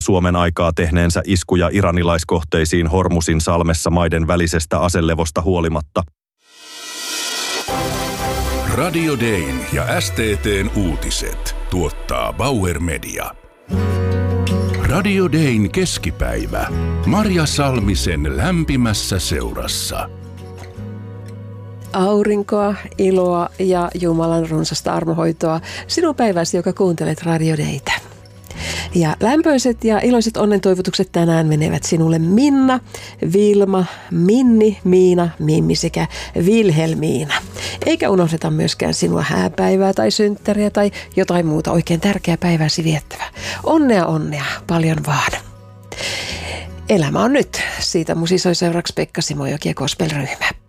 Suomen aikaa tehneensä iskuja iranilaiskohteisiin Hormusin salmessa maiden välisestä aselevosta huolimatta. Radio Dayn ja STT:n uutiset tuottaa Bauer Media. Radio Dayn keskipäivä. Marja Salmisen lämpimässä seurassa. Aurinkoa, iloa ja Jumalan runsasta armohoitoa sinun päiväsi, joka kuuntelet Radio Daytä. Ja lämpöiset ja iloiset onnentoivotukset tänään menevät sinulle Minna, Vilma, Minni, Miina, Mimmi sekä Vilhelmiina. Eikä unohdeta myöskään sinua hääpäivää tai synttäriä tai jotain muuta oikein tärkeää päivääsi viettävää. Onnea, paljon vaan. Elämä on nyt. Siitä musisoi seuraavaksi Pekka Simojoki ja gospel-ryhmä.